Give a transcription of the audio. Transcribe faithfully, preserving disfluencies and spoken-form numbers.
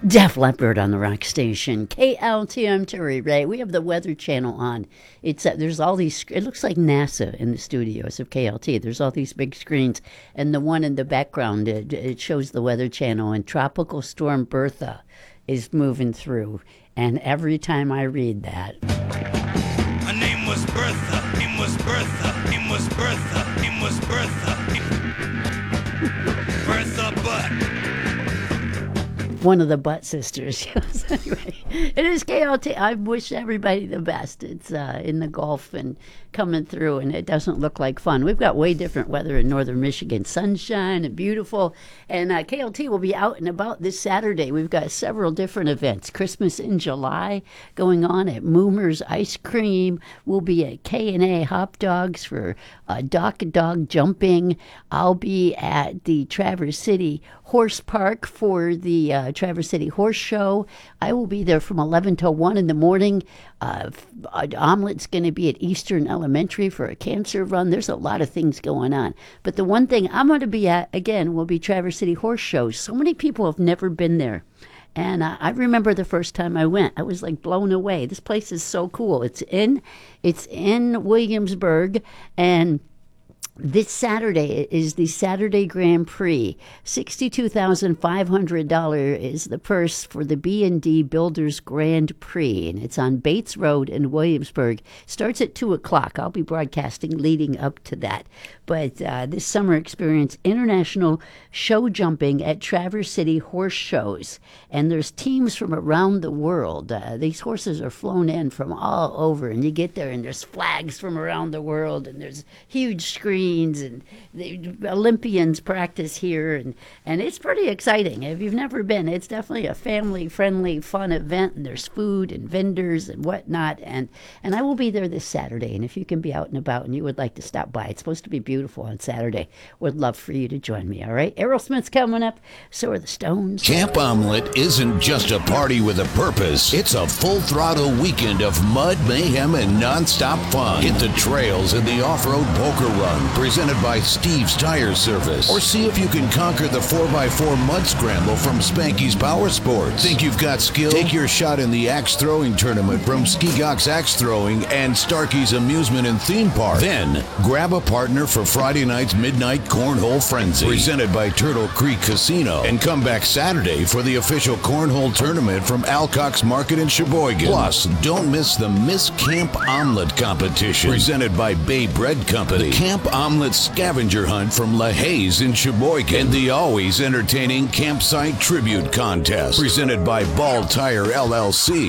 Def Leppard on the rock station, K L T M Terry, right? We have the Weather Channel on. It's uh, there's all these. It looks like NASA in the studios of K L T. There's all these big screens, and the one in the background it, it shows the Weather Channel. And Tropical Storm Bertha is moving through, and every time I read that, her name was Bertha. Name was Bertha. Name was Bertha. Name was Bertha. Bertha Butt. One of the Butt sisters. Anyway, it is K L T. I wish everybody the best. It's uh, in the Gulf and coming through, and it doesn't look like fun. We've got way different weather in northern Michigan. Sunshine and beautiful. And uh, K L T will be out and about this Saturday. We've got several different events. Christmas in July going on at Moomer's Ice Cream. We'll be at K and A Hop Dogs for uh, Dock Dog Jumping. I'll be at the Traverse City Horse Park for the uh, Traverse City Horse Show. I will be there from eleven till one in the morning. Uh, Omelet's going to be at Eastern Elementary for a cancer run. There's a lot of things going on. But the one thing I'm going to be at, again, will be Traverse City Horse Shows. So many people have never been there. And uh, I remember the first time I went, I was like blown away. This place is so cool. It's in, it's in Williamsburg, and this Saturday is the Saturday Grand Prix. sixty-two thousand five hundred dollars is the purse for the B and D Builders Grand Prix, and it's on Bates Road in Williamsburg. Starts at two o'clock. I'll be broadcasting leading up to that. But uh, this summer experience international show jumping at Traverse City Horse Shows. And there's teams from around the world. Uh, these horses are flown in from all over, and you get there and there's flags from around the world, and there's huge screens, and the Olympians practice here, and, and it's pretty exciting. If you've never been, it's definitely a family-friendly, fun event, and there's food and vendors and whatnot, and, and I will be there this Saturday, and if you can be out and about and you would like to stop by, it's supposed to be beautiful on Saturday. Would love for you to join me, all right? Aerosmith's coming up, so are the Stones. Camp Omelet isn't just a party with a purpose. It's a full-throttle weekend of mud, mayhem, and nonstop fun. Hit the trails in the off-road poker run, presented by Steve's Tire Service. Or see if you can conquer the four by four mud scramble from Spanky's Power Sports. Think you've got skill? Take your shot in the axe throwing tournament from Ski Gox Axe Throwing and Starkey's Amusement and Theme Park. Then, grab a partner for Friday night's Midnight Cornhole Frenzy, presented by Turtle Creek Casino. And come back Saturday for the official cornhole tournament from Alcock's Market in Sheboygan. Plus, don't miss the Miss Camp Omelet competition, presented by Bay Bread Company. The Camp Omelet scavenger hunt from La Haze in Sheboygan, and the always entertaining Campsite Tribute Contest, presented by Ball Tire L L C.